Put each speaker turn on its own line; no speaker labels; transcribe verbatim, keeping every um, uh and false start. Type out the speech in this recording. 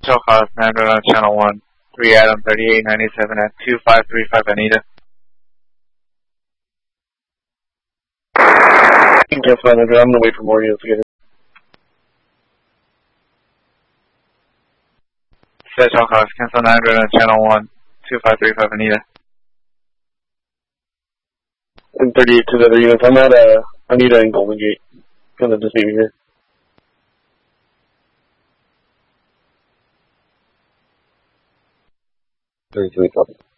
Shell Cost, Nando on Channel one, three Adam thirty-eight ninety-seven at two five three five Anita.
Cancel Nando, I'm going to wait for more units to get in.
Shell Cost, cancel Nando on Channel one, two five three five Anita.
And thirty-eight to the other units. I'm at uh, Anita and Golden Gate. Gonna just leave me here. thirty-three, copy.